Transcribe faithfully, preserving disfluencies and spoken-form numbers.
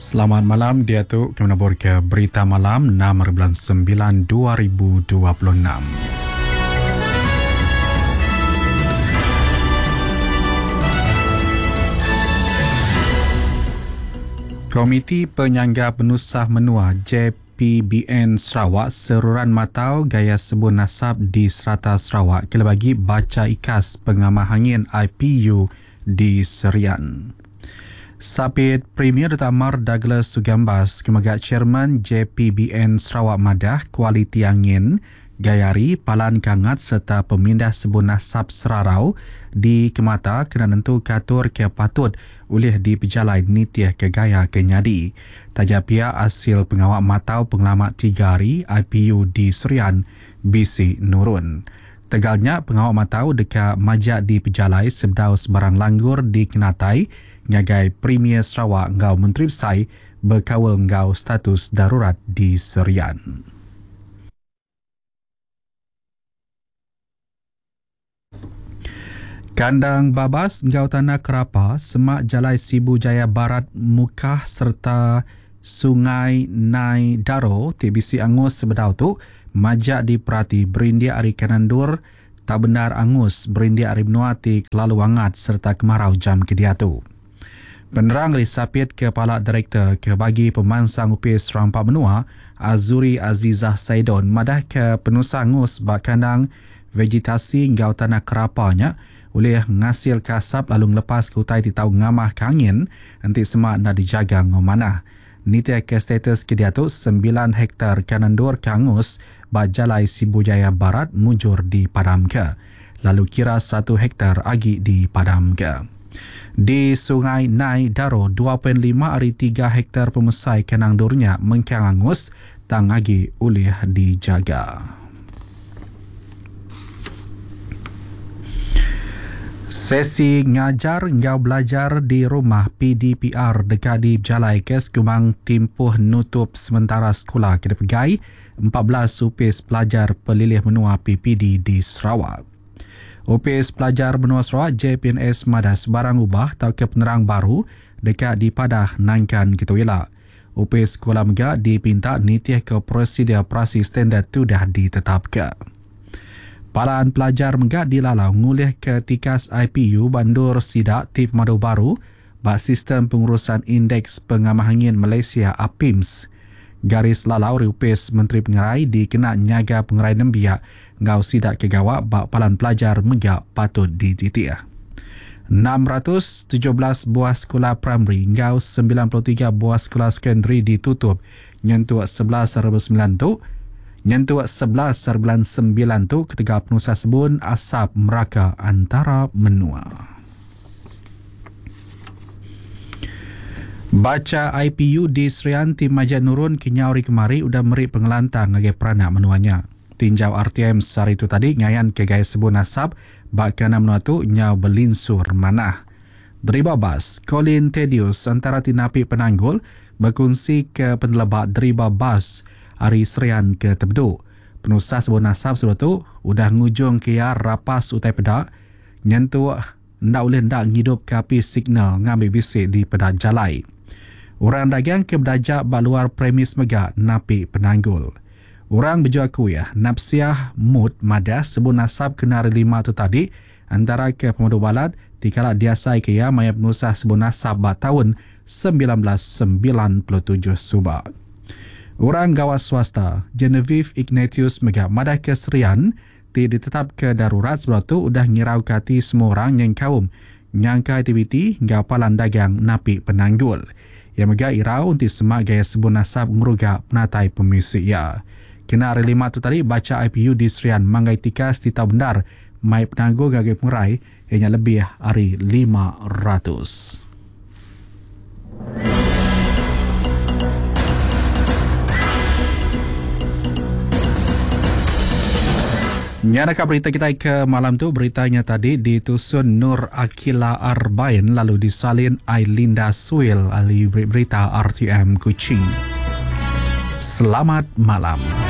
Selamat malam, dia tu kami nabur ke berita malam enam bulan sembilan dua ribu dua puluh enam. Komiti Penyangga Penusah Menua J P B N Sarawak seruran matau gaya sebun nasab di Serata Sarawak kila bagi baca ikas pengamah angin I P U di Serian. Sabit Premier Datuk Amar Douglas Sugambas kemagak Chairman J P B N Sarawak Madah Kualiti Angin Gayari Palan Kangat serta pemindah sebun nasab Serarau di Kemata kena nentu katur ke patut oleh di pejalai nitiah ke gaya ke nyadi. Tajapia hasil pengawak matau pengelamat tiga hari I P U di Serian B C Nurun. Tegalnya pengawak matau dekat majak di pejalai sebdau sebarang langgur di Kenatai ngagai Premier Sarawak ngau Menteri Besar berkawal ngau status darurat di Serian. Kandang Babas ngau Tanah Kerapa, Semak Jalai Sibu Jaya Barat Mukah serta Sungai Nai Daro T B C Angus sebedau tu majak diperhati berindia ari kanandur tak benar angus berindia ari benua ti lalu hangat serta kemarau jam kediatu. Penerang risapit Kepala Direktor Kebagi Pemansang U P S Rampak Benua Azuri Azizah Saidon madah ke penusah angus bak kandang vegetasi ngau tanah kerapanya oleh ngasil kasap lalu lepas ke utai titau ngamah ke angin nanti semak nak dijaga ngomanah. Niti ke status kediatu sembilan hektar kanandur kangus bak Jalai Sibujaya Barat mujur di Padam ke. Lalu kira satu hektar agi di Padam ke. Di Sungai Nai Daro dua perpuluhan lima ari tiga hektar pemesai kanandurnya mengkang angus tang agi oleh dijaga. Sesi ngajar ngau belajar di rumah P D P R dekat di Jalai Kes Kumang timpuh nutup sementara sekolah kena pegai empat belas U P S pelajar pelilih menua P P D di Sarawak. U P S pelajar benua Sarawak J P N S Madah sebarang ubah atau ke penerang baru dekat di Padah Nangkan Kitawila. U P S Sekolah Megak dipinta nitiah ke prosedur operasi standard tu dah ditetapkan. Palaan pelajar Megak dilalau ngulih ke tikas I P U Bandur Sidak Tip Madu Baru bak sistem pengurusan indeks pengamah angin Malaysia A P I M S. Garis lalau U P S Menteri Pengerai dikena nyaga pengerai nembiak ngau sidak kegawak bak palan pelajar Megak patut dititiah. enam ratus tujuh belas buah sekolah primary ngau sembilan puluh tiga buah sekolah sekondari ditutup nyentuh sebelas serba sembilan tu nyentuh sebelas serba sembilan tu ketika penusah sebun asap Melaka antara menua. Baca I P U di Serian Tim Majak Nurun kinyauri kemari udah meri pengelantang ngage peranak menuanya. Tinjau R T M sehari itu tadi ngayan ke gaya sebun nasab bak kena menua tu nyau belinsur manah. Deriba bas Colin Tedius antara tinapi penanggul berkongsi ke pendelebak deriba bas hari Serian ke Tebdu. Penusah sebun nasab sudah tu udah ngujung ke ya rapas utai pedak nyentuh ndak boleh ndak ngidup ke api signal ngambil bisik di pedak jalai. Orang dagang ke berdajak bak luar premis Megak napi penanggul. Orang berjual kuih napsiah mood madah sebun nasab kenari lima tu tadi antara ke pemadu balat dikala diasai ke ya maya penusah sebun nasab bak tahun sembilan belas sembilan puluh tujuh subak. Orang gawas swasta Genevieve Ignatius Megak madah ke Serian ti ditetap ke darurat sebab tu udah ngirau kati semua orang yang kaum nyangka aktiviti gapalan dagang napi penanggul. Yang Megak irau untuk semak gaya sebun nasab ngerugak penatai pemisik ya. Kena hari lima tu tadi baca I P U di Serian manggai tikas titau benar mai penangguh gagai pengerai yang lebih hari lima ratus. Nyadakah berita kita ke malam tu beritanya tadi ditusun Nur Akila Arbain lalu disalin Ailinda Suil ahli berita R T M Kuching. Selamat malam.